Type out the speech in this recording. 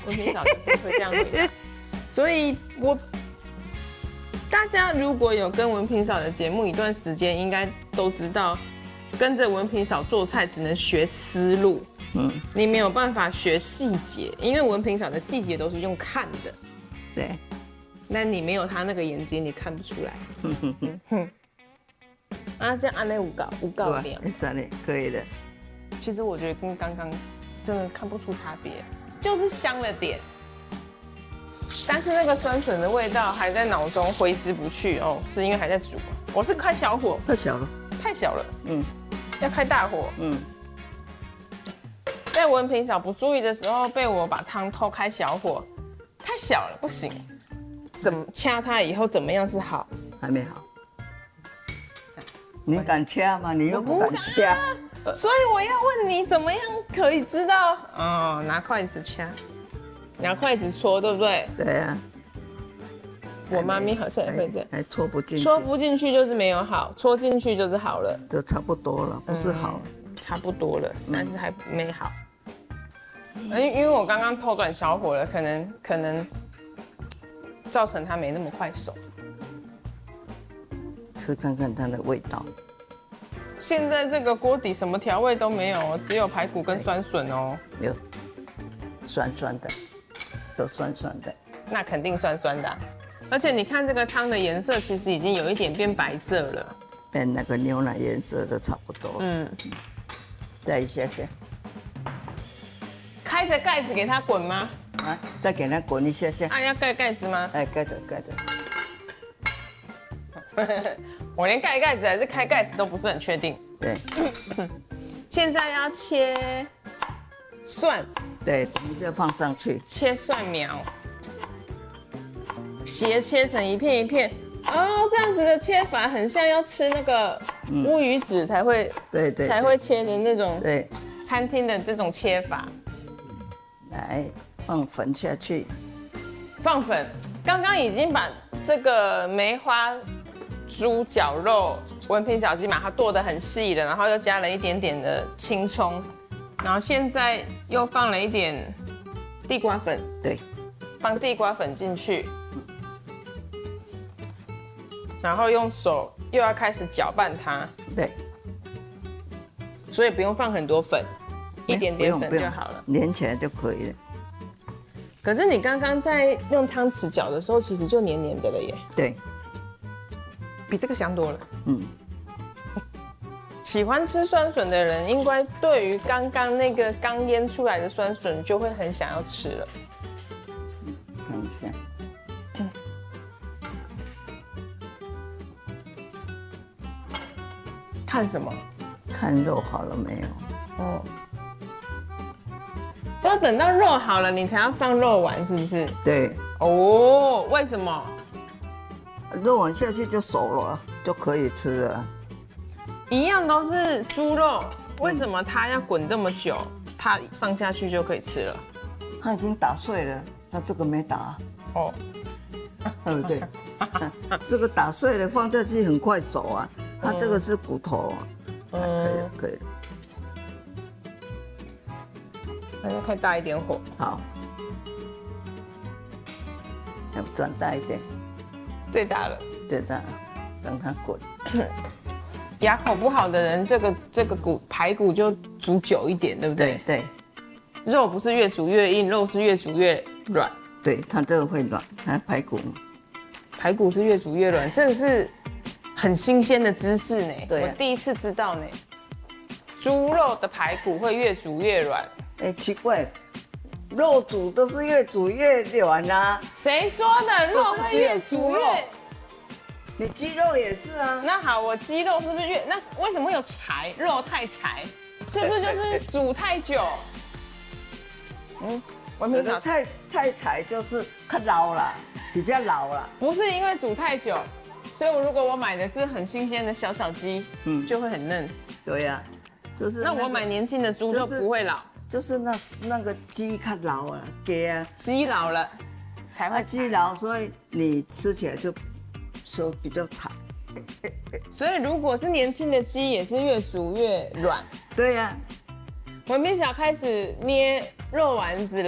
文平嫂就是会这样回答。所以大家如果有跟文平嫂的节目一段时间，应该都知道，跟着文平嫂做菜只能学思路，你没有办法学细节，因为文平嫂的细节都是用看的， 对， 那你没有她那个眼睛，你看不出来。啊，这样安内五告两， 算了，可以的。 其实我觉得跟刚刚真的看不出差别，就是香了点。但是那个酸笋的味道还在脑中挥之不去哦，是因为还在煮。我是开小火， 太小了， 太小了，要开大火，在文平嫂不注意的时候，被我把汤偷开小火，太小了，不行。怎么掐它以后怎么样是好？ 还没好。你敢掐吗？你又不敢掐， 所以我要问你，怎么样可以知道？哦，拿筷子掐。拿筷子戳，对不对？ 对呀、啊。 我妈咪好像也会这样， 还戳不进去。 戳不进去就是没有好，戳进去就是好了。 就差不多了，不是好。 差不多了，但是还没好。因为我刚刚偷转小火了，可能造成它没那么快熟。 吃看看它的味道。 现在这个锅底什么调味都没有，只有排骨跟酸笋哦。 有，酸酸的。都酸酸的， 那肯定酸酸的、啊，而且你看这个汤的颜色，其实已经有一点变白色了， 变那个牛奶颜色都差不多。再一下下， 开着盖子给它滚吗？ 啊，再给它滚一下下。 啊，要盖盖子吗？ 哎，盖着盖着。 我连盖盖子还是开盖子都不是很确定。 对。 现在要切蒜。 对，等一下放上去。 切蒜苗，斜切成一片一片。哦，这样子的切法很像要吃那个乌鱼子才会，才会切的那种，对，餐厅的这种切法。 来，放粉下去。 放粉，刚刚已经把这个梅花猪脚肉文平小鸡把它剁得很细了，然后又加了一点点的青葱。然后现在又放了一点地瓜粉， 对， 放地瓜粉进去，然后用手又要开始搅拌它， 对， 所以不用放很多粉，一点点粉就好了， 连起来就可以了。 可是你刚刚在用汤匙搅的时候，其实就黏黏的了耶， 对， 比这个香多了，喜欢吃酸笋的人，应该对于刚刚那个刚腌出来的酸笋就会很想要吃了。 看一下， 看什么？ 看肉好了没有？ 哦，都要等到肉好了，你才要放肉丸，是不是？ 对。 哦，为什么？ 肉丸下去就熟了，就可以吃了。 一样都是猪肉，为什么它要滚这么久？它放下去就可以吃了？ 它已经打碎了，它这个没打。哦，对不对？这个打碎了放下去很快熟啊，它这个是骨头啊。可以了，可以了。 那就开大一点火。 好，要转大一点。 最大了。 最大了，让它滚。 牙口不好的人，这个排骨就煮久一点，对不对？ 对。 肉不是越煮越硬，肉是越煮越软。 对，它这个会软，它排骨是越煮越软，这个是很新鲜的知识呢。 对， 我第一次知道呢。猪肉的排骨会越煮越软。 哎，奇怪，肉煮都是越煮越软啊。 谁说的？肉会越煮越？ 你鸡肉也是啊。 那好，我鸡肉是不是越？那为什么会有柴？肉太柴，是不是就是煮太久？文平嫂太柴就是太老了，比较老了。 不是因为煮太久，所以如果我买的是很新鲜的小鸡，就会很嫩。 对呀，就是那我买年轻的猪就不会老。 就是那个鸡太老了，给啊， 鸡老了才会鸡老，所以你吃起来就说比较柴。 所以如果是年轻的鸡，也是越煮越软。 对呀。 文平嫂开始捏肉丸子了。